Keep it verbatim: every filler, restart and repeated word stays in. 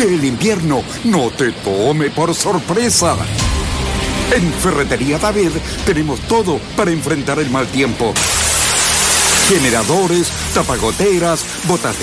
Que el invierno no te tome por sorpresa. En Ferretería David tenemos todo para enfrentar el mal tiempo. Generadores, tapagoteras, botas de